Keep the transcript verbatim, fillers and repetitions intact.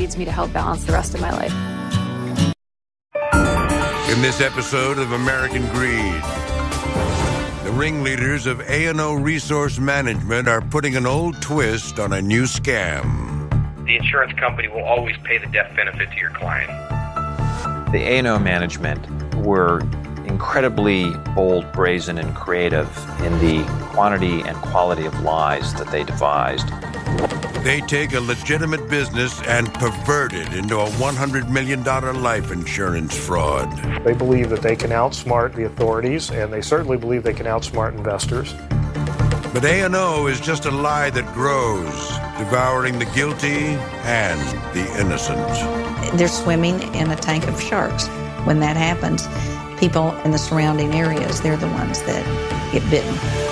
leads me to help balance the rest of my life. In this episode of American Greed, the ringleaders of A and O Resource Management are putting an old twist on a new scam. The insurance company will always pay the death benefit to your client. The A and O management were incredibly bold, brazen, and creative in the quantity and quality of lies that they devised. They take a legitimate business and pervert it into a one hundred million dollars life insurance fraud. They believe that they can outsmart the authorities, and they certainly believe they can outsmart investors. But A and O is just a lie that grows, devouring the guilty and the innocent. They're swimming in a tank of sharks. When that happens, people in the surrounding areas, they're the ones that get bitten.